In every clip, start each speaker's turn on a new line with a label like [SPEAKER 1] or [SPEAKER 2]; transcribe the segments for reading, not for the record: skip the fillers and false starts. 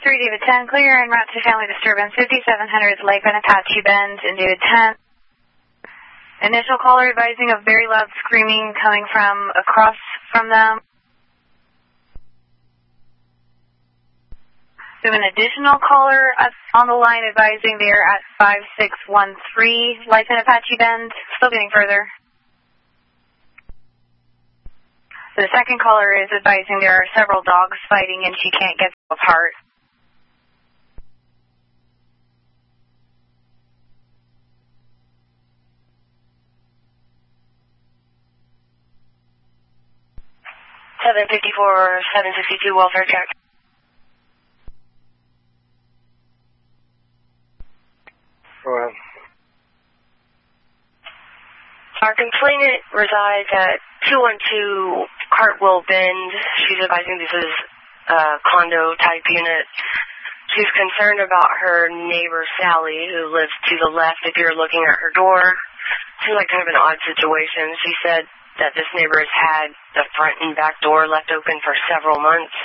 [SPEAKER 1] 3 David 10, clear en route to family disturbance, 5700 Lake Apache Bend in David 10. Initial caller advising of very loud screaming coming from across from them. We have an additional caller on the line advising they are at 5613 Life in Apache Bend. Still getting further. The second caller is advising there are several dogs fighting and she can't get apart. (754, 762 welfare check).
[SPEAKER 2] Go ahead.
[SPEAKER 3] Our complainant resides at 212 Cartwheel Bend. She's advising this is a condo type unit. She's concerned about her neighbor Sally, who lives to the left if you're looking at her door. Seems like kind of an odd situation. She said that this neighbor has had the front and back door left open for several months.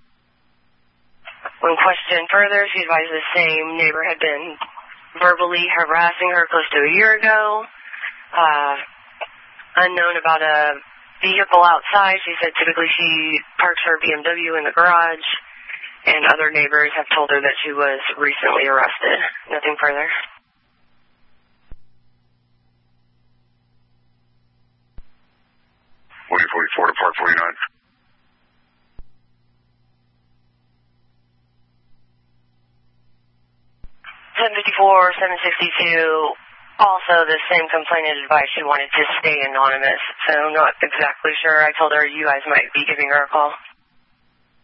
[SPEAKER 3] When questioned further, she advised the same neighbor had been verbally harassing her close to a year ago. Unknown about a vehicle outside. She said typically she parks her BMW in the garage, and other neighbors have told her that she was recently arrested. Nothing further.
[SPEAKER 4] Woody 44 to Park 49.
[SPEAKER 3] 754, 762. Also, the same complainant advised she wanted to stay anonymous, so not exactly sure. I told her you guys might be giving her a call.